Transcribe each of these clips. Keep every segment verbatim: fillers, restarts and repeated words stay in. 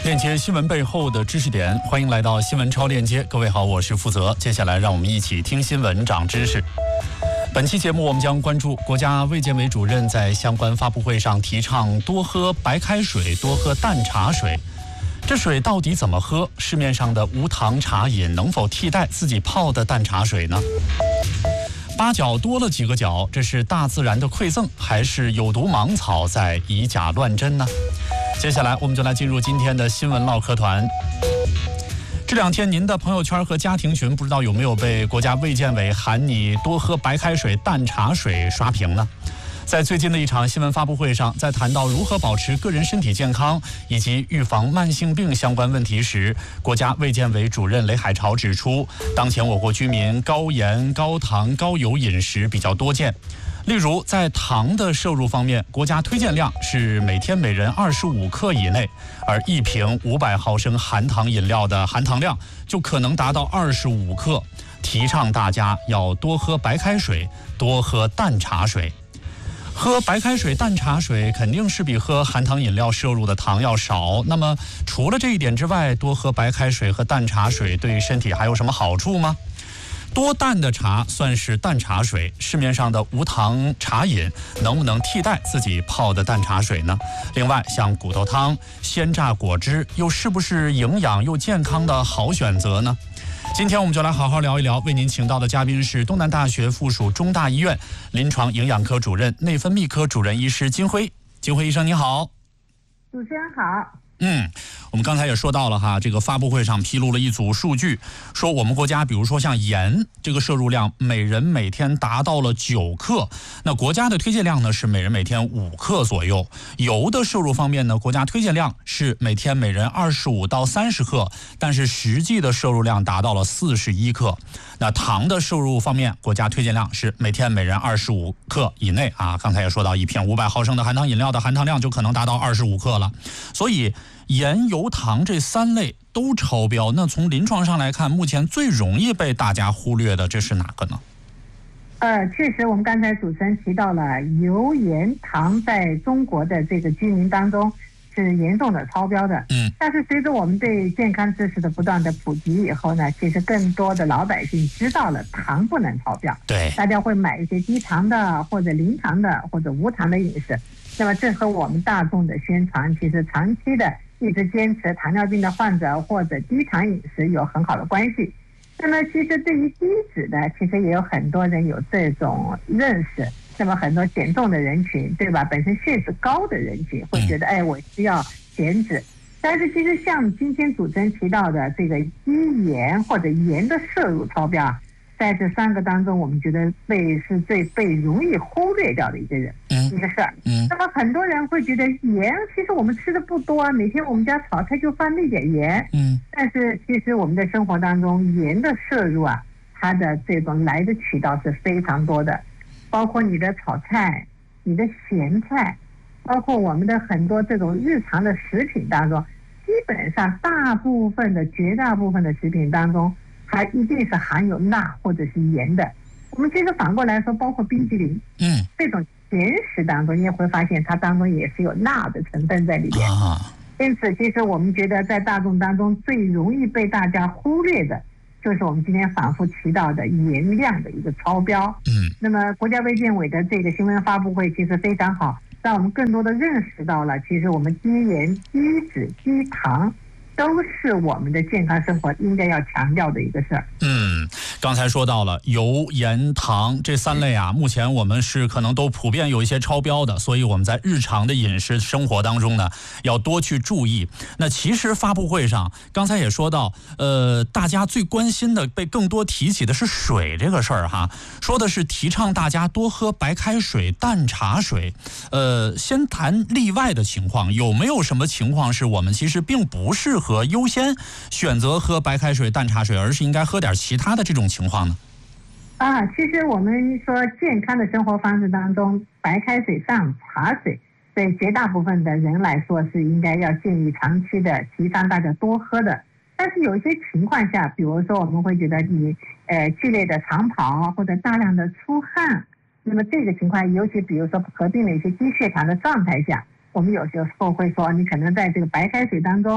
链接新闻背后的知识点，欢迎来到新闻超链接。各位好，我是负责。接下来让我们一起听新闻长知识。本期节目我们将关注国家卫健委主任在相关发布会上提倡多喝白开水，多喝淡茶水。这水到底怎么喝？市面上的无糖茶饮能否替代自己泡的淡茶水呢？八角多了几个角，这是大自然的馈赠，还是有毒芒草在以假乱真呢？接下来我们就来进入今天的新闻唠嗑团。这两天您的朋友圈和家庭群不知道有没有被国家卫健委喊你多喝白开水、淡茶水刷屏呢？在最近的一场新闻发布会上，在谈到如何保持个人身体健康以及预防慢性病相关问题时，国家卫健委主任雷海潮指出，当前我国居民高盐、高糖、高油饮食比较多见。例如，在糖的摄入方面，国家推荐量是每天每人二十五克以内，而一瓶五百毫升含糖饮料的含糖量就可能达到二十五克。提倡大家要多喝白开水，多喝淡茶水。喝白开水、淡茶水肯定是比喝含糖饮料摄入的糖要少。那么，除了这一点之外，多喝白开水和淡茶水对身体还有什么好处吗？多淡的茶算是淡茶水？市面上的无糖茶饮能不能替代自己泡的淡茶水呢？另外，像骨头汤、鲜榨果汁，又是不是营养又健康的好选择呢？今天我们就来好好聊一聊。为您请到的嘉宾是东南大学附属中大医院临床营养科主任、内分泌科主任医师金辉。金辉医生，你好。 主持人好。 嗯，我们刚才也说到了哈，这个发布会上披露了一组数据，说我们国家比如说像盐这个摄入量，每人每天达到了九克，那国家的推荐量呢是每人每天五克左右。油的摄入方面呢，国家推荐量是每天每人二十五到三十克，但是实际的摄入量达到了四十一克。那糖的摄入方面，国家推荐量是每天每人二十五克以内啊。刚才也说到，一瓶五百毫升的含糖饮料的含糖量就可能达到二十五克了。所以盐、油、糖这三类都超标，那从临床上来看，目前最容易被大家忽略的这是哪个呢？ 呃，确实，我们刚才主持人提到了油、盐、糖在中国的这个居民当中是严重的超标的。嗯，但是随着我们对健康知识的不断的普及以后呢，其实更多的老百姓知道了糖不能超标。对，大家会买一些低糖的或者零糖的或者无糖的饮食。那么这和我们大众的宣传，其实长期的一直坚持糖尿病的患者或者低糖饮食有很好的关系。那么其实对于低脂呢，其实也有很多人有这种认识。那么很多减重的人群，对吧？本身血脂高的人群会觉得，哎，我需要减脂。但是其实像今天主持人提到的这个低盐或者盐的摄入超标，在这三个当中，我们觉得被是最被容易忽略掉的一个人、嗯、一个事儿。嗯，那么很多人会觉得盐，其实我们吃的不多啊，每天我们家炒菜就放那点盐。嗯，但是其实我们的生活当中盐的摄入啊，它的这种来的渠道是非常多的，包括你的炒菜、你的咸菜，包括我们的很多这种日常的食品当中，基本上大部分的绝大部分的食品当中，它一定是含有钠或者是盐的。我们其实反过来说，包括冰淇淋，嗯，这种甜食当中，你也会发现它当中也是有钠的成分在里边。啊，因此，其实我们觉得在大众当中最容易被大家忽略的，就是我们今天反复提到的盐量的一个超标。嗯，那么国家卫健委的这个新闻发布会其实非常好，让我们更多的认识到了，其实我们低盐、低脂、低糖都是我们的健康生活应该要强调的一个事儿。 嗯，刚才说到了油、盐、糖这三类啊，目前我们是可能都普遍有一些超标的，所以我们在日常的饮食生活当中呢，要多去注意。那其实发布会上，刚才也说到，呃，大家最关心的、被更多提起的是水这个事儿哈，说的是提倡大家多喝白开水、淡茶水。呃，先谈例外的情况，有没有什么情况是我们其实并不适合和优先选择喝白开水、淡茶水，而是应该喝点其他的这种情况呢？ 啊，其实我们说健康的生活方式当中，白开水、淡茶水对绝大部分的人来说是应该要建议长期的提倡大家多喝的。但是有一些情况下，比如说我们会觉得你呃剧烈的长跑或者大量的出汗，那么这个情况，尤其比如说合并了一些低血糖的状态下，我们有时候会说，你可能在这个白开水当中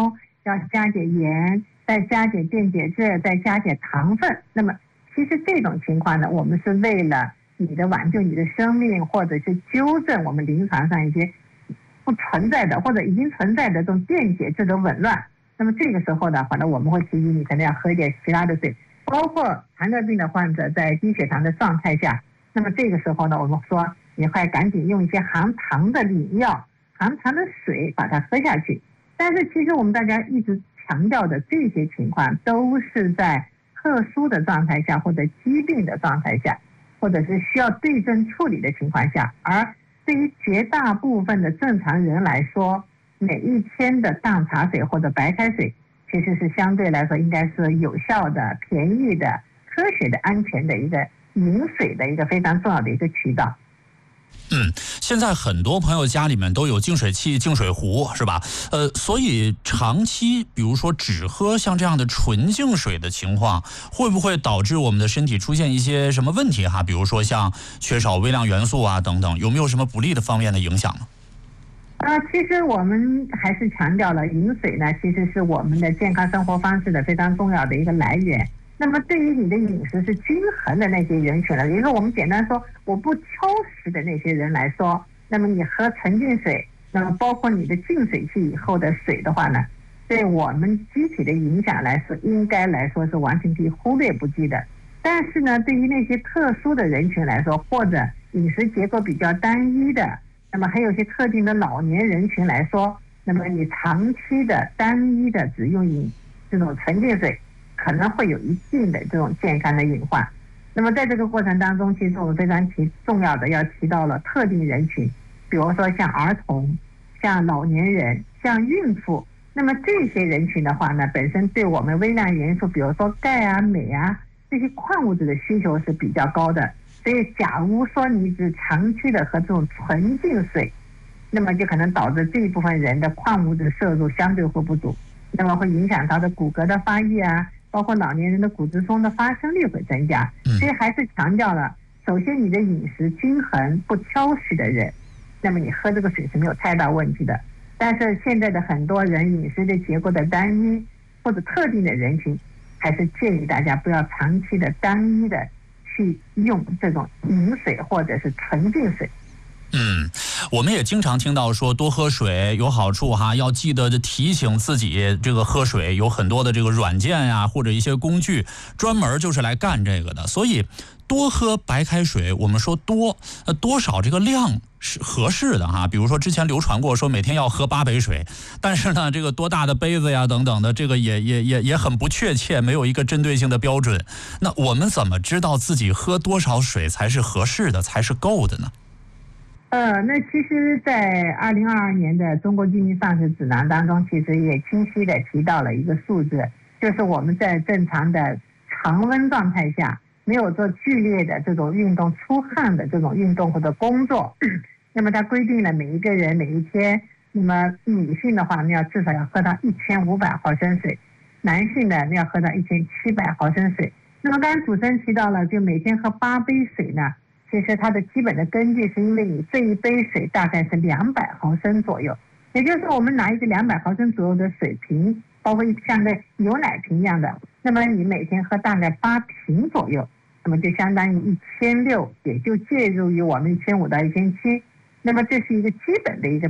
要加点盐，再加点电解质，再加点糖分。那么其实这种情况呢，我们是为了你的挽救你的生命，或者是纠正我们临床上一些不存在的或者已经存在的这种电解质的紊乱。那么这个时候呢，可能我们会提议你可能要喝一点其他的水，包括糖尿病的患者在低血糖的状态下，那么这个时候呢，我们说你快赶紧用一些含糖的饮料、含糖的水把它喝下去。但是其实我们大家一直强调的这些情况都是在特殊的状态下，或者疾病的状态下，或者是需要对症处理的情况下。而对于绝大部分的正常人来说，每一天的淡茶水或者白开水其实是相对来说应该是有效的、便宜的、科学的、安全的一个饮水的一个非常重要的一个渠道。 嗯，现在很多朋友家里面都有净水器、净水壶，是吧？呃，所以长期比如说只喝像这样的纯净水的情况，会不会导致我们的身体出现一些什么问题哈？比如说像缺少微量元素啊等等，有没有什么不利的方面的影响呢？ 啊，其实我们还是强调了饮水呢，其实是我们的健康生活方式的非常重要的一个来源。那么对于你的饮食是均衡的那些人群呢，也就是我们简单说我不挑食的那些人来说，那么你喝纯净水，那么包括你的净水器以后的水的话呢，对我们机体的影响来说，应该来说是完全可以忽略不计的。但是呢，对于那些特殊的人群来说，或者饮食结构比较单一的，那么还有些特定的老年人群来说，那么你长期的单一的只用饮这种纯净水，可能会有一定的这种健康的隐患。那么在这个过程当中，其实我们非常提重要的要提到了特定人群，比如说像儿童、像老年人、像孕妇。那么这些人群的话呢，本身对我们微量元素，比如说钙啊、镁啊这些矿物质的需求是比较高的。所以假如说你只长期的喝这种纯净水，那么就可能导致这一部分人的矿物质摄入相对会不足，那么会影响他的骨骼的发育啊，包括老年人的骨质疏松的发生率会增加。所以还是强调了，首先你的饮食均衡不挑食的人，那么你喝这个水是没有太大问题的。但是现在的很多人饮食的结构的单一或者特定的人群，还是建议大家不要长期的单一的去用这种饮水或者是纯净水。 嗯，我们也经常听到说多喝水有好处哈，要记得提醒自己这个喝水，有很多的这个软件呀、啊、或者一些工具专门就是来干这个的。所以多喝白开水，我们说多呃多少这个量是合适的哈。比如说之前流传过说每天要喝八杯水，但是呢这个多大的杯子呀等等的，这个也也也也很不确切，没有一个针对性的标准。那我们怎么知道自己喝多少水才是合适的，才是够的呢？ 呃，那其实在二零二二年的中国居民膳食指南当中，其实也清晰的提到了一个数字，就是我们在正常的常温状态下，没有做剧烈的这种运动、出汗的这种运动或者工作，那么它规定了每一个人每一天，那么女性的话呢，要至少要喝到一千五百毫升水，男性呢要喝到一千七百毫升水。那么刚才主持人提到了，就每天喝八杯水呢，其实它的基本的根据是因为你这一杯水大概是两百毫升左右，也就是我们拿一个两百毫升左右的水瓶，包括像个牛奶瓶一样的，那么你每天喝大概八瓶左右，那么就相当于一千六，也就介入于我们一千五到一千七，那么这是一个基本的一个